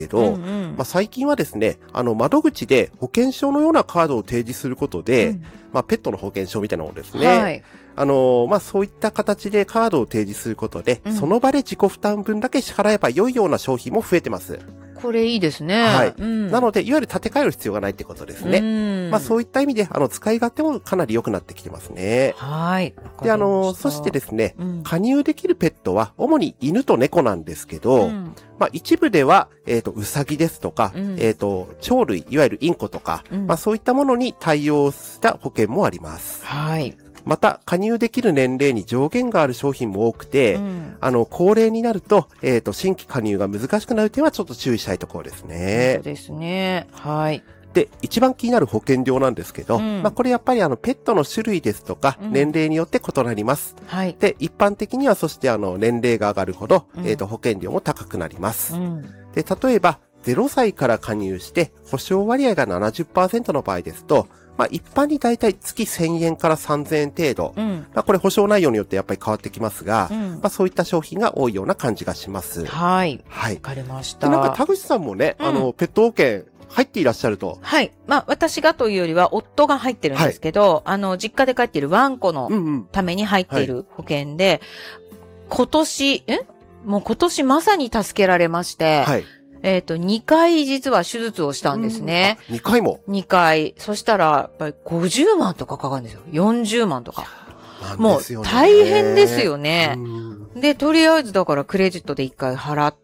けど、最近はですね、窓口で保険証のようなカードを提示することで、ペットの保険証みたいなものですね。はい。そういった形でカードを提示することで、その場で自己負担分だけ支払えば良いような商品も増えてます。 これいいですね。 はい。なので、いわゆる立て替える必要がないってことですね。そういった意味で、使い勝手もかなり良くなってきてますね。 はい。 で、そしてですね、加入できるペットは、主に犬と猫なんですけど、一部では、ウサギですとか、鳥類、いわゆるインコとか、そういったものに対応した保険もあります。 はい。 また、加入できる年齢に上限がある商品も多くて、高齢になると、新規加入が難しくなる点はちょっと注意したいところですね。 そうですね。はい。 で、一番気になる保険料なんですけど、これやっぱりペットの種類ですとか、年齢によって異なります。はい。で、一般的にはそして年齢が上がるほど、保険料も高くなります。で、例えば、0歳から加入して、保証割合が 70% の場合ですと、一般にだいたい月1000円から3000円程度。これ保証内容によってやっぱり変わってきますが、そういった商品が多いような感じがします。 はい。はい。わかりました。 で、田口さんもね、ペット保険入っていらっしゃると。 はい。私がというよりは夫が入ってるんですけど、実家で飼っているワンコのために入っている保険で、今年まさに助けられまして、はい。2回実は手術をしたんですね。 2回も ?2 回。そしたら、やっぱり50万とかかかるんですよ。40万とか。もう大変ですよね。で、とりあえずだからクレジットで1回払って、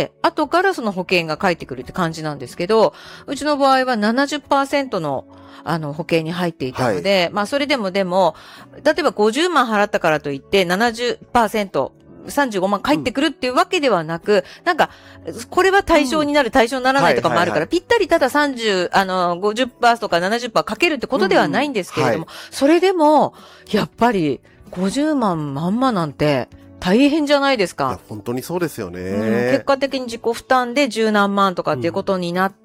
後からその保険が返ってくるって感じなんですけど、うちの場合は 70% の保険に入っていたので、それでも例えば50万払ったからといって 70%、35万返ってくるっていうわけではなく、これは対象になる、対象にならないとかもあるから、ぴったりただ50% とか 70% かけるってことではないんですけれども、それでも、やっぱり50万まんまなんて大変じゃないですか。いや、 本当にそうですよね。 結果的に自己負担で10何万とかっていうことになって、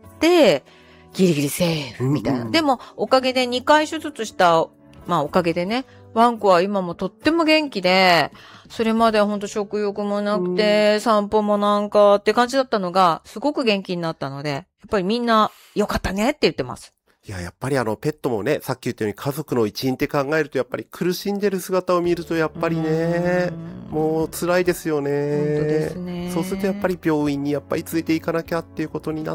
ギリギリセーフみたいな。でも、おかげで2回手術した、おかげでね、ワンコは今もとっても元気で、それまではほんと食欲もなくて、散歩もって感じだったのが、すごく元気になったので、やっぱりみんな、よかったねって言ってます。 いや、やっぱりペットもね、さっき言ったように家族の一員って考えると、やっぱり苦しんでる姿を見ると、やっぱりね、もう辛いですよね。 本当ですね。 そうするとやっぱり病院にやっぱり連れて行かなきゃっていうことになって、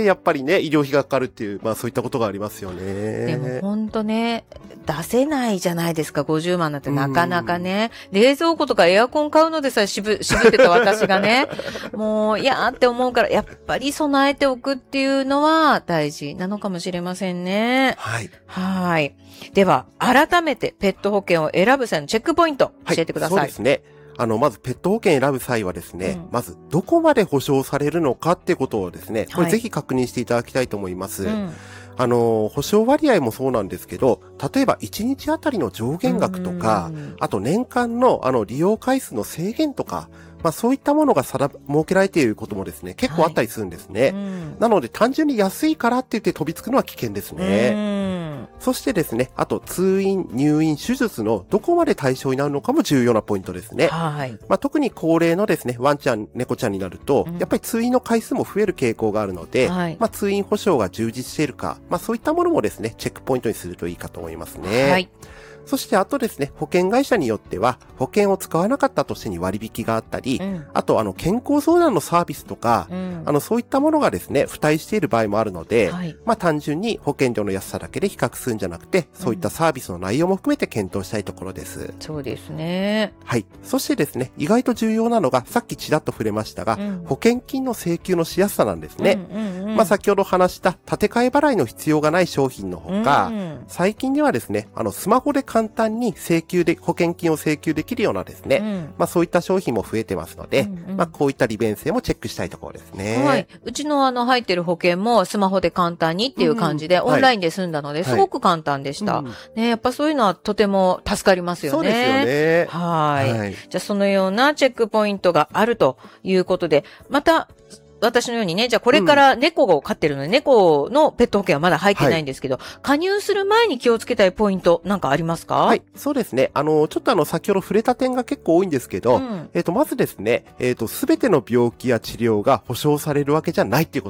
やっぱりね、医療費がかかるっていう、そういったことがありますよね。 でも本当ね、出せないじゃないですか、50万なんてなかなかね。冷蔵庫とかエアコン買うのでさえ渋ってた私がね、もう、いやーって思うから、やっぱり備えておくっていうのは大事なのかもしれませんね。 はい。 はい。では、改めてペット保険を選ぶ際のチェックポイント、教えてください。 そうですね。まずペット保険選ぶ際はですね、まずどこまで保証されるのかってことをですね、これぜひ確認していただきたいと思います。保証割合もそうなんですけど、例えば1日あたりの上限額とか、あと年間の利用回数の制限とか、そういったものが設けられていることもですね、結構あったりするんですね。なので単純に安いからって言って飛びつくのは危険ですね。そしてですね、あと通院、入院、手術のどこまで対象になるのかも重要なポイントですね。はい。特に高齢のですね、ワンちゃん、猫ちゃんになると、やっぱり通院の回数も増える傾向があるので、通院保障が充実しているか、そういったものもですね、チェックポイントにするといいかと思いますね。はい。そしてあとですね、保険会社によっては、保険を使わなかった年に割引があったり、あと健康相談のサービスとか、そういったものがですね、付帯している場合もあるので、単純に保険料の安さだけで比較するんじゃなくて、そういったサービスの内容も含めて検討したいところです。 そうですね。 はい。そしてですね、意外と重要なのが、さっきちらっと触れましたが、保険金の請求のしやすさなんですね。先ほど話した立て替え払いの必要がない商品のほか、最近ではですね、スマホで簡単に保険金を請求できるようなですね、そういった商品も増えてますので、こういった利便性もチェックしたいところですね。 はい。うちの入ってる保険もスマホで簡単にっていう感じで、オンラインで済んだので、すごく簡単でした。ね、やっぱそういうのはとても助かりますよね。 そうですよね。 はい。じゃあそのようなチェックポイントがあるということで、また、 私のようにね、じゃあこれから猫を飼ってるので、猫のペット保険はまだ入ってないんですけど、加入する前に気をつけたいポイントなんかありますか？ はい、そうですね。ちょっと先ほど触れた点が結構多いんですけど、まずですね、すべての病気や治療が保証されるわけじゃないっていうこ